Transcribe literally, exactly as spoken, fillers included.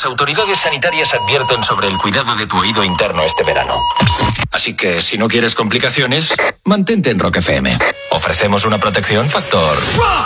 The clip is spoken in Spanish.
autoridades sanitarias advierten sobre el cuidado de tu oído interno este verano. Así que, si no quieres complicaciones, mantente en Rock F M. Ofrecemos una protección factor